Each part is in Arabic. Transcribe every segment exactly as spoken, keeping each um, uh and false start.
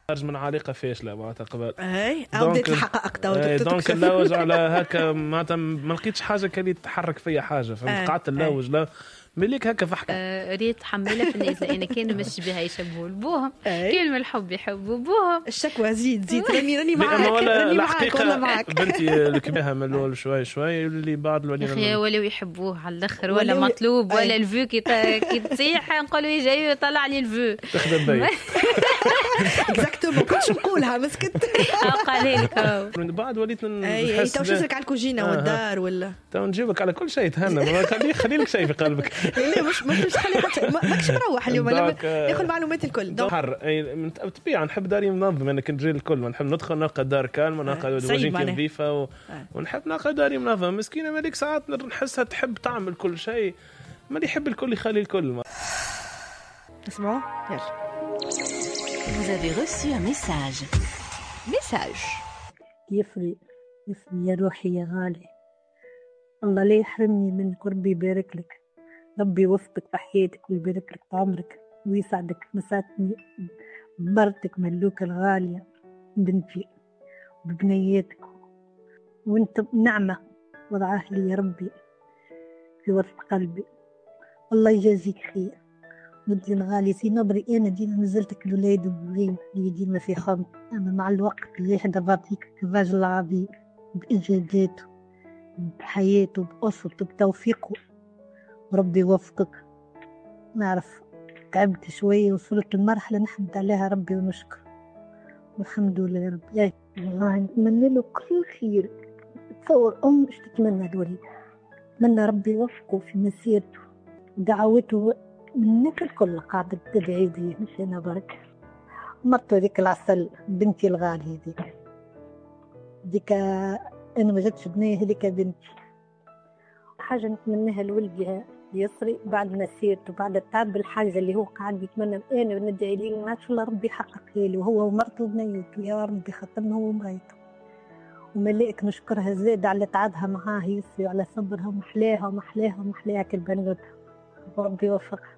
خرج من عالقه فاشله معناتها قبل اي بدات الحقائق تو دونك نلوج على هكا معناتها ما لقيتش حاجه كان تحرك فيا حاجه فهمت قعدت نلوج لا مليك هكا فحكة آه ريت حملة في الناس لأن كان مش بها يشبهوا لبوهم كان من الحب يحبوا بوهم الشكوى زيد زيد راني راني معاك راني معاك والله معاك بنتي الكبيرة من الأول شوي شوي اللي بعد الولي يا ولا يحبوه على الآخر ولا مطلوب ولا الفو كي كي تصيح نقولوا يجي يطلع لي الفو تخدم بي اكزاكتومون كنتش نقولها مسكت قالها لك من بعد وليت نحس تو شفتك على الكوجينة والدار ولا تو نجيبك على كل شيء تهنى خلي خلي لك شيء في قلبك لا مش مش خلي حتى ماكش مروح اليوم ناخذ المعلومات الكل حر من طبيعه نحب داري منظم انا كنت جيل الكل نحب ندخل نلقى دار كالمه نلقى وجهك نظيفه و... ونحب نلقى داري منظم مسكينه مالك ساعات نحسها تحب تعمل كل شيء ما يحب الكل يخلي الكل اسمعوا يلا Vous avez reçu un message. Message. يفري يفري يا روحي يا غالي الله لا يحرمني من قربي يبارك لك ربي يوفقك في حياتك ويبارك لك في عمرك ويسعدك مساتني بمرتك ملوكة الغالية بنتي وببنياتك وانت نعمة وضعها لي يا ربي في وسط قلبي الله يجازيك خير ودي الغالي سي نبري انا ديما نزلتك الولاد والولين اللي ديما في خمس انا مع الوقت اللي حدا بعطيك الراجل العظيم بإنجازاته بحياته بأسرته بتوفيقه وربي يوفقك. نعرف تعبت شوية وصلت لمرحلة نحمد عليها ربي ونشكر والحمد لله يا رب. يا والله نتمنى له كل خير. تصور أم إيش تتمنى الوليد، نتمنى ربي يوفقه في مسيرته ودعوته منك الكل قاعدة تدعي لي مش أنا برك. مرته ذيك العسل بنتي الغالية ذيك ذيك أنا ما جتش بنية هذيك بنتي. حاجة نتمناها لولدي يسري بعد مسيرته بعد التعب الحاجة اللي هو قاعد يتمنى أنا وندعي لي ما شاء الله ربي يحققها لي وهو ومرته وبنيته يا ربي خاطرنا هو ومريته وملائك نشكرها زاد على تعبها معاه يسري وعلى صبرها ومحلاها ومحلاها ومحلاها كالبنوتة وربي يوفقها.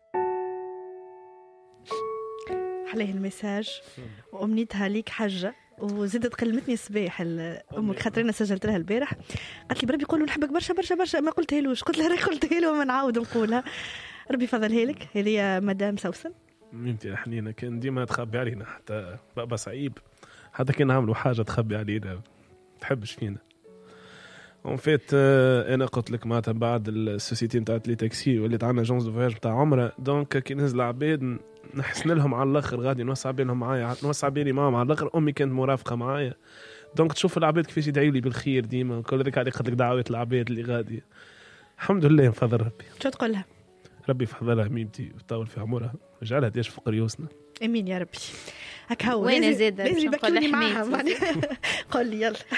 عليه المساج وأمنيتها ليك حجة وزادت قلمتني صباح امك خاطر انا سجلت لها البارح قالت لي بربي يقولوا نحبك برشا برشا برشا ما قلتها لوش قلت لها قلتها له وما نعاود نقولها. ربي فضلها لك هذه يا مدام سوسن ميمتي حنينه كان ديما تخبي علينا حتى بابا صعيب حتى كان نعملوا حاجه تخبي علينا تحبش فينا اون فيت. انا قلت لك معناتها بعد السوسيتي نتاع لي تاكسي وليت عندنا جونز دو فواياج نتاع عمره دونك كي نزل عباد نحسن لهم على الاخر غادي نوسع بينهم معايا نوسع بيني معاهم على الاخر. امي كانت مرافقه معايا دونك تشوف العباد كيفاش يدعيوا لي بالخير ديما كل ذيك عليك قلت لك دعوات العباد اللي غادي الحمد لله بفضل ربي. شو تقول لها؟ ربي يفضلها ميمتي ويطول في عمرها ويجعلها تعيش فوق ريوسنا امين يا ربي. هكا هو وين زاد لازم يبكوني معاها قول لي يلا.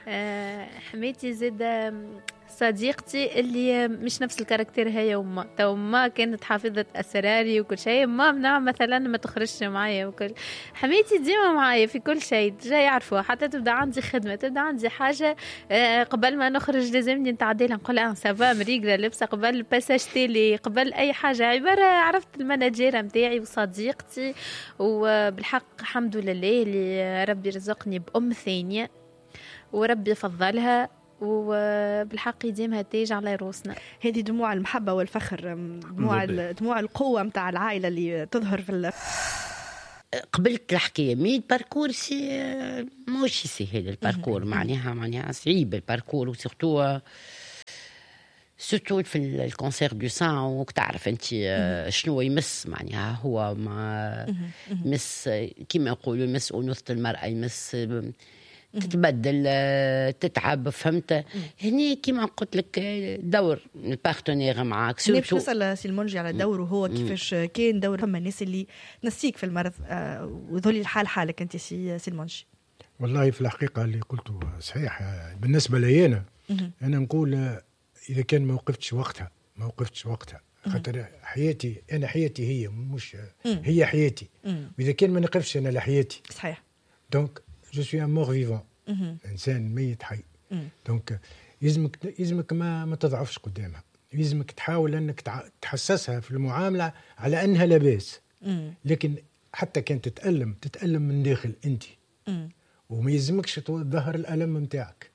حميتي زاد صديقتي اللي مش نفس الكاركتير هي وما تو ما كانت حافظة أسراري وكل شيء ما منع مثلا ما تخرجش معايا وكل حميتي ديما معايا في كل شيء جاي يعرفوها حتى تبدأ عندي خدمة تبدأ عندي حاجة قبل ما نخرج لازمني نتعديلها نقول اه سافا مريقلة لبسة قبل باساج تيلي قبل أي حاجة عبارة عرفت المناجيرة متاعي وصديقتي وبالحق الحمد لله اللي ربي رزقني بأم ثانية وربي فضلها وبالحق يديمها تاج على روسنا. هذه دموع المحبة والفخر دموع دموع القوة متاع العائلة اللي تظهر في ال... قبلت الحكاية ميت باركور سي موشي سي هذا الباركور معناها معناها صعيب الباركور وسورتو سورتو في الكونسير دو سان وكتعرف انت شنو يمس معناها هو ما يمس كما يقولوا يمس أنوثة المرأة يمس تتبدل تتعب فهمت هني كيما قلت لك دور البارتنير معاك سورتو نسال سي المنجي على دوره هو كيفاش كان دور فما الناس اللي نسيك في المرض وذولي الحال حالك انت سي سي المنجي. والله في الحقيقه اللي قلته صحيح بالنسبه لي انا انا نقول اذا كان ما وقفتش وقتها ما وقفتش وقتها خاطر حياتي انا حياتي هي مش هي حياتي واذا كان ما نقفش انا لحياتي صحيح دونك je suis un mort vivant إنسان ميت حي دونك يلزمك يلزمك ما ما تضعفش قدامها يلزمك تحاول أنك تحسسها في المعاملة على أنها لاباس لكن حتى كان تتألم تتألم من داخل أنت، وما يلزمكش تظهر الألم متاعك.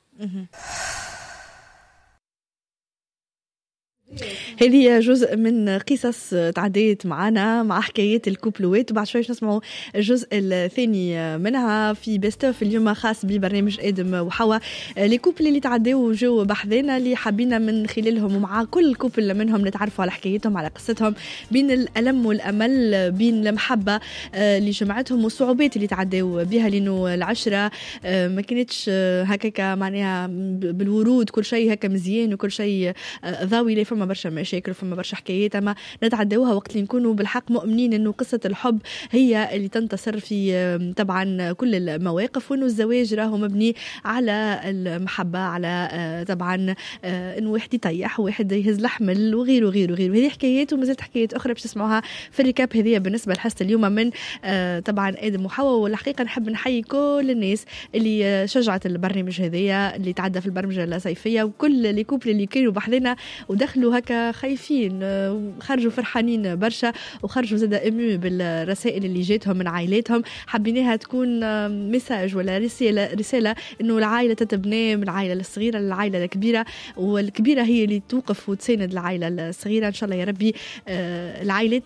هذه جزء من قصص تعديت معنا مع حكايات الكوبلوات، وبعد شوي نسمعوا الجزء الثاني منها في بيستوف اليوم خاص ببرنامج آدم وحواء. لي كوبل اللي تعدوا وجو بحذنا اللي حابين من خلالهم ومع كل كوبل منهم نتعرفوا على حكايتهم على قصتهم بين الألم والأمل، بين المحبة اللي جمعتهم والصعوبات اللي تعدوا بها، لأنه العشرة ما كانتش هكاكا معناها بالورود كل شيء هكا مزيان وكل شيء ضاوي، فما برشا مشاكل وفما برشا حكايات، اما نتعداوها وقت اللي نكونوا بالحق مؤمنين انه قصه الحب هي اللي تنتصر في طبعا كل المواقف، وانه الزواج راهو مبني على المحبه، على طبعا انه واحد يطيح وواحد يهز الحمل وغيره وغيره وغيره. هذه حكايات ومازالت حكايات اخرى باش تسمعوها في الريكاب هذه بالنسبه لحصه اليوم من طبعا آدم وحواء. والحقيقه نحب نحيي كل الناس اللي شجعت البرنامج هذايا اللي تعدى في البرمجه الصيفيه، وكل لي كوبل اللي كانوا بحذنا ودخلوا هكا خايفين خرجوا فرحانين برشا، وخرجوا زاد امو بالرسائل اللي جاتهم من عائلاتهم. حبيناها تكون مساج ولا رساله رساله انه العائله تتبنى من العائله الصغيره للعائله الكبيره، والكبيره هي اللي توقف وتساند العائله الصغيره. ان شاء الله يا ربي العائلات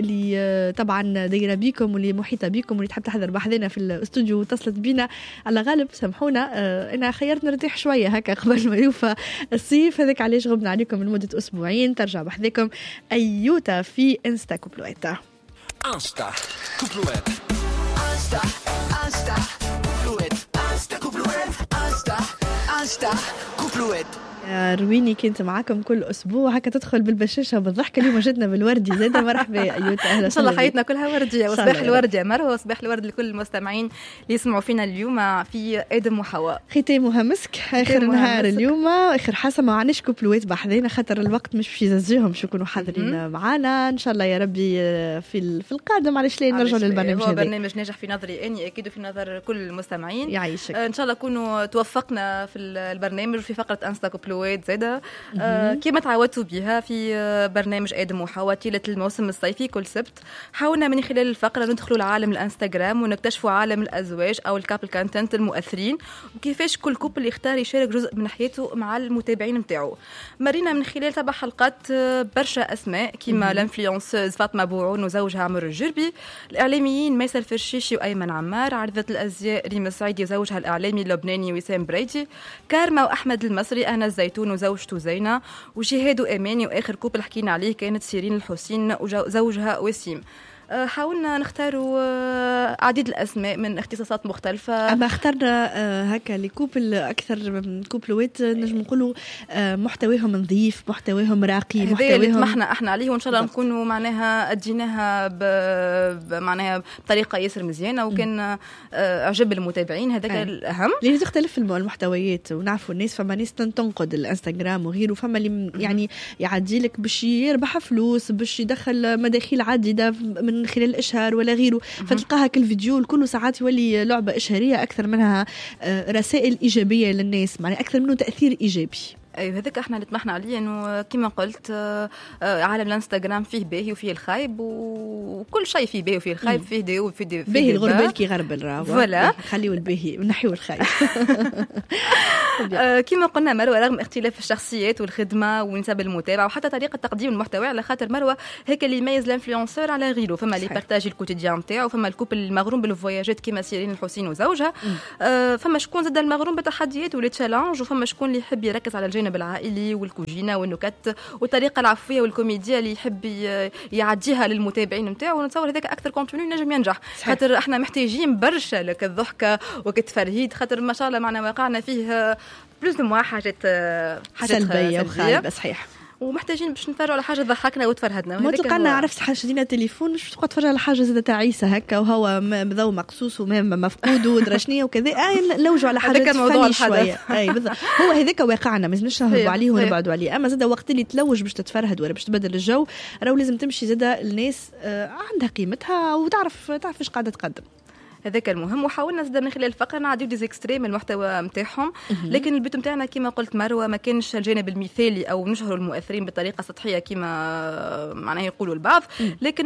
اللي طبعا دايره بيكم واللي محيطه بيكم واللي تحب تحضر بحذنا في الاستوديو واتصلت بينا على غالب سامحونا، انا خيرت نرتاح شويه هكا قبل ما يوفى الصيف، هذاك علاش غبنا عليكم لمده اسبوعين. ترجع بحذاكم ايوتا في انستا كوبلوات. انستا كوبلوات انستا انستا كوبلوات انستا كوبلوات انستا انستا كوبلوات. رويني كنت معاكم كل اسبوع هكا تدخل بالبشاشه وبالضحكه، اليوم جدنا بالوردي زاده. مرحبا ايوتا، اهلا ان شاء الله حياتنا كلها ورديه، وصباح الورد يا مروه، وصباح الورد لكل المستمعين اللي يسمعوا فينا اليوم في آدم وحواء. ختامها مسك، اخر نهار اليوم، اخر حاسه ما عناش كوبلوات بحذينا خاطر الوقت مش باش يزجيهم شو يكونوا حاضرين معانا. ان شاء الله يا ربي في في القادم علاش لا نرجعوا للبرنامج هذا. هو برنامج ناجح في نظري اني اكيد في نظر كل المستمعين. يعيشك ان شاء الله كونوا توفقنا في البرنامج وفي فقره انستا كوبلوات زاده آه كما تعودتوا بها في برنامج آدم وحواء طيلة الموسم الصيفي. كل سبت حاولنا من خلال الفقرة ندخلوا لعالم الانستغرام ونكتشفوا عالم الأزواج أو الكابل كونتنت المؤثرين، وكيفاش كل كوبل يختار يشارك جزء من حياته مع المتابعين متاعه. مرينا من خلال سبع حلقات برشا أسماء كيما الانفلونسوز فاطمة بوعون وزوجها عمر الجربي، الإعلاميين ميسا الفرشيشي وأيمن عمار، عارضة الأزياء ريما سعيدي وزوجها الإعلامي اللبناني وسام بريدي، كارما وأحمد المصري أنا الزيتون وزوجته زينة، وجهاد وأماني، وآخر كوبل حكينا عليه كانت سيرين الحسين وزوجها وسيم. حاولنا نختاروا عديد الأسماء من اختصاصات مختلفة، أما اخترنا هكا لكوبل أكثر من كوبلوات نجم نقولوا محتواهم نظيف، محتواهم راقي، محتواهم اللي طمحنا احنا عليه، وإن شاء الله نكونوا معناها أديناها معناها بطريقة ياسر مزيانة وكان أعجب المتابعين. هذاك الأهم لأن تختلف المحتويات، ونعرفوا الناس فما ناس تنقد الانستغرام وغيره، فما اللي يعني يعدي لك باش يربح فلوس باش يدخل مداخيل عديدة من خلال الإشهار ولا غيره، فتلقاها كل فيديو كل ساعات يولي لعبة إشهارية أكثر منها رسائل إيجابية للناس، يعني أكثر منه تأثير إيجابي. ايوه هذاك احنا اللي طمحنا عليه، انه كما قلت عالم الانستغرام فيه باهي وفيه الخايب، وكل شيء فيه باهي وفيه الخايب، فيه ديو وفيه ديو باهي الغربال كي غربل راهو فوالا خليوا الباهي ونحيوا الخايب. كما قلنا مروه رغم اختلاف الشخصيات والخدمه ونسب المتابعه وحتى طريقه تقديم المحتوى، على خاطر مروه هيك اللي يميز الانفلونسور على غيره، فما اللي بارتاجي الكوتيديان نتاعو، فما الكوبل المغروم بالفواياجات كما سيرين الحسين وزوجها، فما شكون زاد المغروم بالتحديات والتشالنج، وفما شكون اللي يحب يركز على الجانب العائلي والكوجينه والنكت والطريقه العفويه والكوميديا اللي يحب يعديها للمتابعين نتاعو. ونتصور هذاك اكثر كونتوني نجم ينجح، خاطر احنا محتاجين برشا لك الضحكه وكتفرهيد، خاطر ما شاء الله معنا واقعنا فيه بلوز دو حاجات حاجات سلبيه وخايبه صحيح، ومحتاجين باش نتفرجوا على حاجه تضحكنا وتفرهدنا. ما تلقانا عرفت حاجه شدينا تليفون مش تبقى تتفرج على حاجه زاده تعيسه هكا وهو مذو مقصوص ومام مفقود ودرشنيه وكذا، اي لوجوا على حاجه هذاك الموضوع شويه. اي بالضبط هو هذاك واقعنا ما لازمش نهربوا عليه ونبعدوا عليه، اما زاده وقت اللي تلوج باش تتفرهد ولا باش تبدل الجو راهو لازم تمشي زاده الناس عندها قيمتها وتعرف تعرف ايش قاعده تقدم. هذاك المهم. وحاولنا زاد من خلال الفقره نعديو دي اكستريم المحتوى نتاعهم، لكن البيت نتاعنا كما قلت مروه ما كانش الجانب المثالي او نشهر المؤثرين بطريقه سطحيه كما معناه يقولوا البعض، لكن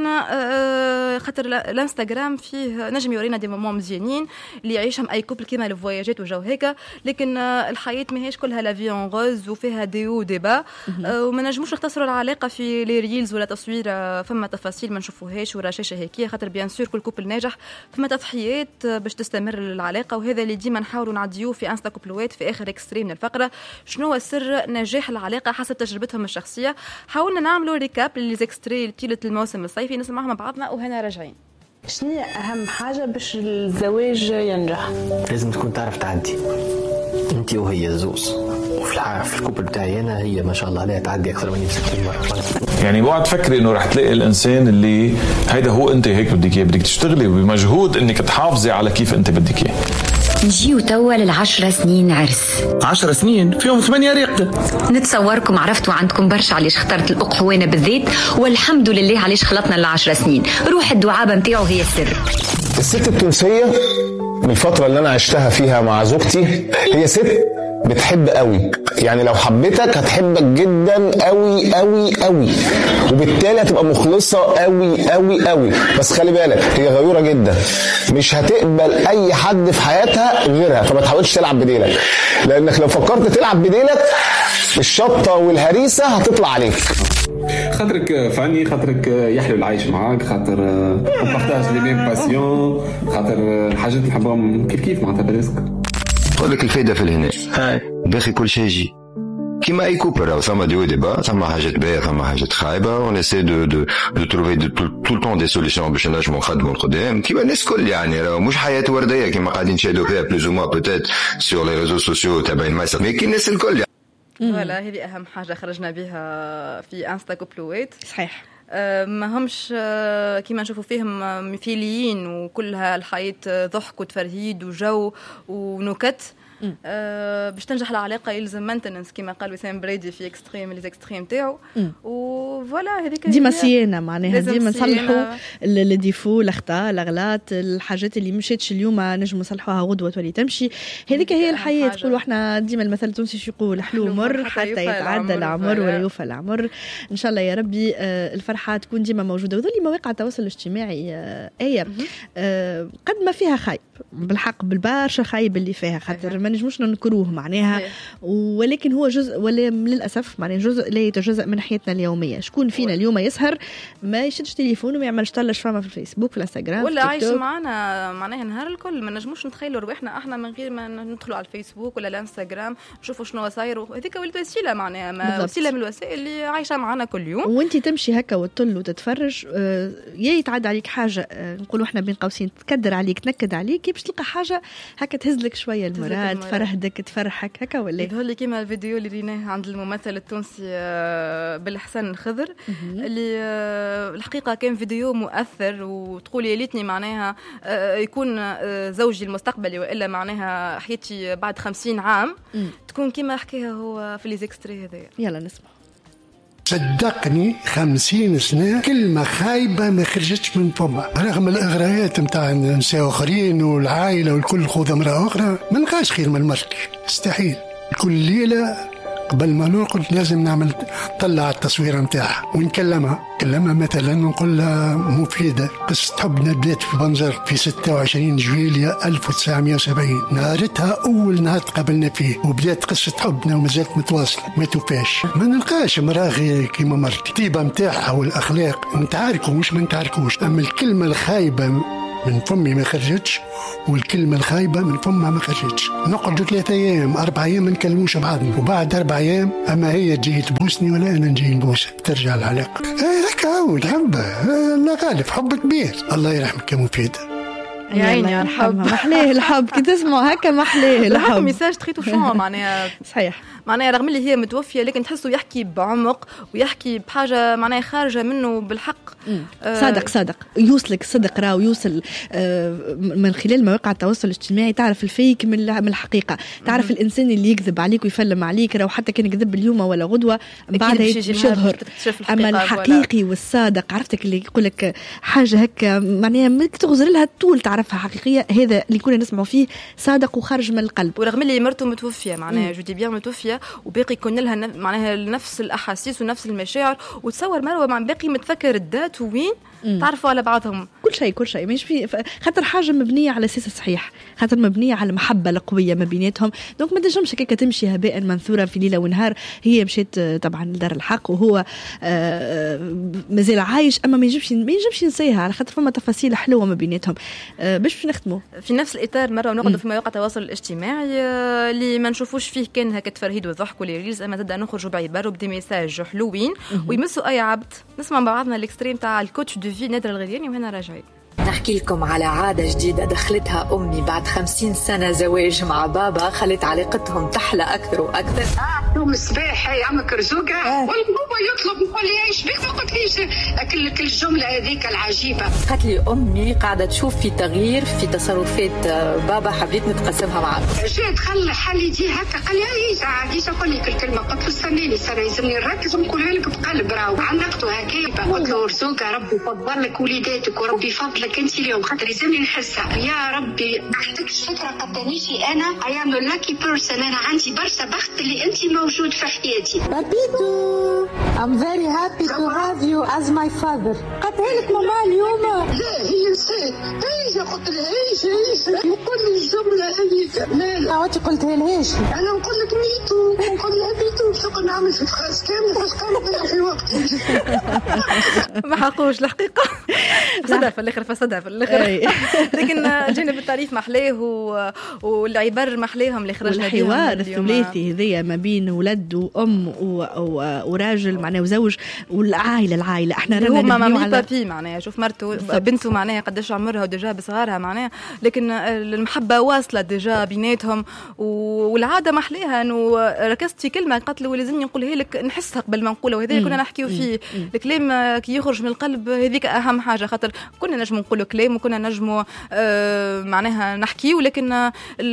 خاطر الانستغرام فيه نجم يورينا دي مومون مزيانين اللي يعيشهم اي كوبل كما الفواياجات وجو هيك، لكن الحياه ماهيش كلها لا في اون غوز وفيها دي او ديبا، وما نجموش نختصروا العلاقه في لي ريلز ولا تصوير فما تفاصيل ما نشوفوهاش ورا شاشه هيك، خاطر بيان سور كل كوبل ناجح فما تضحيات باش تستمر العلاقه، وهذا اللي ديما نحاولوا نعديوه في انستا كوبلوات في اخر اكستريم من الفقره. شنو هو سر نجاح العلاقه حسب تجربتهم الشخصيه؟ حاولنا نعملوا ريكاب للزكستري طيله الموسم الصيفي نسمعها مع بعضنا وهنا راجعين. شنو اهم حاجه باش الزواج ينجح؟ لازم تكون تعرف تعدي انت وهي الزوز، وفي الحقيقه في الكوبل بتاعي انا هي ما شاء الله عليها تعدي اكثر مني بستين مره. يعني اوعى تفكري انه رح تلاقي الانسان اللي هيدا هو انت هيك بدك اياه، بدك تشتغلي بمجهود انك تحافظي على كيف انت بدك اياه. نجيو توا للعشرة سنين عرس. عشر سنين فيهم ثمانية ريقة. نتصوركم عرفتوا عندكم برشا علاش اخترت الأقحوانة بالذات، والحمد لله علاش خلطنا العشرة سنين. روح الدعابة متاعه هي السر. الست التونسية من الفترة اللي أنا عشتها فيها مع زوجتي هي ست بتحب قوي، يعني لو حبتك هتحبك جدا قوي قوي قوي، وبالتالي هتبقى مخلصة قوي قوي قوي. بس خلي بالك هي غيورة جدا، مش هتقبل اي حد في حياتها غيرها، فما تحاولش تلعب بديلك، لانك لو فكرت تلعب بديلك الشطة والهريسة هتطلع عليك. خاطرك فاني، خاطرك يحلو العيش معاك، خاطر نبارطاج لي ميم باسيون، خاطر الحاجات اللي نحبهم كيف كيف معناتها برزقك. قول لك الفايدة في الهنا باقي كل شيء يجي كيما اي كوبل، او ثم ديو ديبا، ثم حاجات باهيه ثم حاجات خايبه، اون اسي دو دو دو تروفي طول طون دي سوليسيون باش نجمو نخدمو القدام كيما الناس الكل. يعني راه مش حياه ورديه كيما قاعدين نشاهدوا فيها بلوز او موا بوتيت سور لي ريزو سوسيو تابعين مايسر، مي كي الناس الكل. فوالا هذه اهم حاجه خرجنا بها في انستا كوبلوات. صحيح. ما همش كيما نشوفوا فيهم مثاليين وكلها الحياة ضحك وتفرهيد وجو ونكت. أه باش تنجح العلاقه يلزم مانتننس كما قال وسام بريدي في اكستريم لي اكستريم تاعو. وفوالا هذيك ديما صيانه معناها ديما نصلحوا الديفو الاخطاء الاغلاط الحاجات اللي مشاتش اليوم نجموا نصلحوها غدوه تولي تمشي. هذيك هي الحياه. تقولوا احنا ديما المثل التونسي يقول حلو مر حتى يتعدى العمر ولا يوفى العمر. ان شاء الله يا ربي الفرحه تكون ديما موجوده. وذولي مواقع التواصل الاجتماعي ايه قد ما فيها خايب بالحق بالبارشة خايب اللي فيها خاطر ما نجموش ننكروه معناها، ولكن هو جزء ولا للأسف معناها جزء لا يتجزأ من حياتنا اليومية. شكون فينا اليوم يسهر ما يشدش تليفونه وما يعملش طلش فما في الفيسبوك في الانستغرام ولا عايش معنا معناها نهار الكل ما نجموش نتخيلوا رواحنا احنا من غير ما ندخلوا على الفيسبوك ولا الانستغرام نشوفوا شنو صاير. وهذيك ولات وسيله معناها ما وسيله من الوسائل اللي عايشه معنا كل يوم. وانت تمشي هكا وتطل وتتفرج آه يا يتعدى عليك حاجه آه نقولوا احنا بين قوسين تكدر عليك تنكد عليك باش تلقى حاجه هكا تهزلك شويه المراد تفرهدك تفرحك هكا ولا يظهر لي كيما الفيديو اللي ريناه عند الممثل التونسي بالحسن الخضر اللي الحقيقه كان فيديو مؤثر وتقول يا ليتني معناها يكون زوجي المستقبلي والا معناها حياتي بعد خمسين عام تكون كيما حكاها هو في لي زيكستري هذايا. يلا نسمع. صدقني خمسين سنة كلمة خايبة ما خرجتش من فمها رغم الإغراءات متاع نساء آخرين والعائلة والكل خوذ امرأة أخرى ما نلقاش خير من المرك استحيل. كل ليلة قبل ما نرقد لازم نعمل طلع التصوير متاعها ونكلمها كلمها مثلا نقول لها مفيدة قصة حبنا بدات في بنزر في ستة وعشرين جويلية ألف وتسعمائة وسبعين نهارتها أول نهار تقابلنا فيه وبدات قصة حبنا ومازالت متواصلة ما توفاش. ما نلقاش مراغي كيما مرتي الطيبة متاعها والأخلاق نتعاركوا مش ما نتعاركوش. أما الكلمة الخايبة من فمي ما خرجتش والكلمة الخايبة من فمها ما خرجتش. نقعد ثلاثة أيام أربع أيام ما نكلموش بعضنا وبعد أربع أيام أما هي تجي تبوسني ولا أنا نجي نبوسها ترجع العلاقة. هيك عود حبة الله غالب حب كبير. الله يرحمك يا مفيدة. يا عيني يرحمها محليه الحب كي تسمع هكا محليه الحب. ميساج تخيتو شو معناها صحيح معناها رغم اللي هي متوفيه لكن تحسه يحكي بعمق ويحكي بحاجه معناها خارجه منه بالحق. آه صادق صادق يوصلك صدق راهو يوصل آه من خلال مواقع التواصل الاجتماعي. تعرف الفيك من من الحقيقه، تعرف م- الانسان اللي يكذب عليك ويفلم عليك راهو حتى كان يكذب اليوم ولا غدوه بعد يظهر. اما الحقيقي والصادق عرفتك اللي يقول لك حاجه هكا معناها تغزر لها طول تعرفها حقيقيه، هذا اللي كنا نسمعوا فيه صادق وخارج من القلب. ورغم اللي مرته متوفيه معناها جودي بيان متوفيه وباقي يكون لها معناها نفس الاحاسيس ونفس المشاعر، وتصور مروه مع باقي متفكر الدات وين تعرفوا على بعضهم كل شيء كل شيء مش في خاطر حاجه مبنيه على اساس صحيح، خاطر مبنيه على المحبه القويه ما بيناتهم. دونك ما تنجمش هكاك تمشي هباء منثورا في ليله ونهار. هي مشيت طبعا لدار الحق وهو مازال عايش، اما ما ينجمش ما ينجمش ينسيها على خاطر فما تفاصيل حلوه ما بيناتهم. باش نختموا في نفس الاطار مره ونقعدوا في مواقع التواصل الاجتماعي اللي ما نشوفوش فيه كان هكا تفرهيد وضحك وليريز، اما زاد نخرجوا بعباره بدي ميساج حلوين ويمسوا اي عبد. نسمع مع بعضنا الاكستريم تاع الكوتش دو في نادر الغرياني وهنا راجعين. نحكي لكم على عادة جديدة دخلتها أمي بعد خمسين سنة زواج مع بابا، خلت علاقتهم تحلى أكثر وأكثر. آه يوم الصباح هاي عمك رزوقة آه. والبابا يطلب يقول لي ايش بك، ما قلت ليش كل كل الجملة هذيك العجيبة. قالت لي أمي قاعدة تشوف في تغيير في تصرفات بابا، حبيت نتقسمها معك. جيت خلي حالي دي هكا، قال لي ايش عاديش اقول لك الكلمة، قلت له استنيني سنة يلزمني نركز ونقولها لك بقلب راهو عنقته هكا. قلت له رزوقة ربي يفضل لك وليداتك وربي يفضلك انت اليوم خاطر يلزمني نحسها. يا ربي ما عندكش فكره قداميشي انا I am a lucky person، انا عندي برشا بخت اللي انت موجود في حياتي. بابيتو I'm very happy to have you as my father. قلتها لك ماما اليوم. لا هي نسيت ايش قلت لها ايش ايش نقول لي الجمله هذيك. لا لا عاودتي قلتها لهاش. انا نقول لك ميتو نقول لها بيتو شو كنا نعمل في خلاص كامل كامل في وقت ما حقوش الحقيقه فسدها في الاخر فسدها في الاخر لكن الجانب التعريف محلاه والعبر محلاهم اللي خرج الحوار الثلاثي هذيا ما بين ولد وام وراجل معناه وزوج والعائله العائله احنا رانا مامي على... بابي معناها شوف مرته بنته معناها قداش عمرها وديجا بصغارها معناها، لكن المحبه واصله ديجا بيناتهم والعاده محلاها. انه ركزت في كلمه قالت له لازمني نقولها لك نحسها قبل ما نقولها، وهذا كنا نحكيو فيه. الكلام كي يخرج من القلب هذيك اهم حاجه، خاطر كنا نجموا نقولوا كلام وكنا نجموا آه معناها نحكيه، ولكن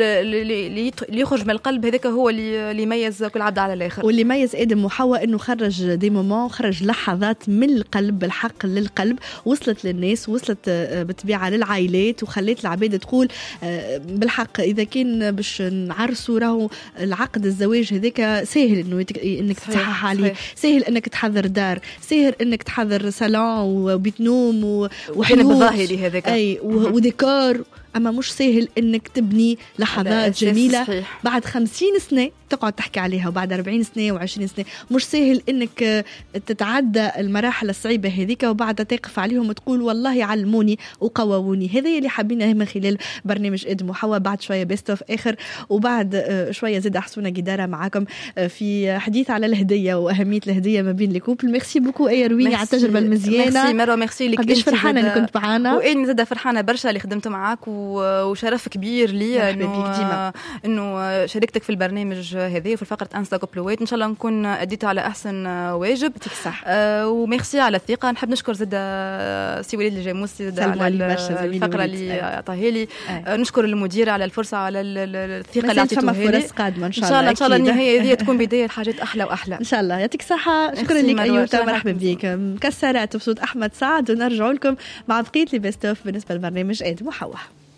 اللي يخرج من القلب هذاك هو اللي يميز كل عبد على الاخر. واللي يميز ادم وحواء انه خرج دي مومون، خرج لحظات من القلب بالحق للقلب، وصلت للناس، وصلت بالطبيعه للعائلات، وخليت العباد تقول بالحق اذا كان باش نعرسوا راهو العقد الزواج هذاك سهل انه يتك... انك تصحح عليه، سهل انك تحضر دار، سهل انك تحضر صالون وبيت نوم و... وحلو ظاهري هذاك اي وديكور، اما مش سهل انك تبني لحظات جميله صحيح. بعد خمسين سنه تقعد تحكي عليها، وبعد أربعين سنه وعشرين سنه مش سهل انك تتعدى المراحل الصعيبه هذيك وبعد تقف عليهم وتقول والله علموني وقووني. هذا اللي حابينه من خلال برنامج ادم وحواء. بعد شويه بيست اوف اخر، وبعد شويه زاد حسونه جداره معاكم في حديث على الهديه واهميه الهديه ما بين الكوبل. ميرسي بوكو اي رويني على التجربه المزيانه. ميرسي مروه، ميرسي لك. قداش فرحانه انك كنت معنا، واني زاده فرحانه برشا اللي خدمت معاك، وشرف كبير لي انه انه شاركتك في البرنامج هذه وفي فقره انستا كوبلوات. ان شاء الله نكون اديت على احسن واجب. صح. آه وميرسي على الثقه. نحب نشكر زاد سي وليد الجاموسي على الفقره اللي عطاها لي. آه نشكر المدير على الفرصه، على الثقه اللي عطيتوها لي. فرص قادمه ان شاء الله. ان شاء الله النهايه هذه تكون بدايه حاجات احلى واحلى ان شاء الله. يعطيك الصحه. شكرا لك ايوتا، مرحبا بك. مكسرات بصوت احمد سعد، ونرجع لكم مع بقيه لي بيست اوف بالنسبه لبرنامج ادم وحواء.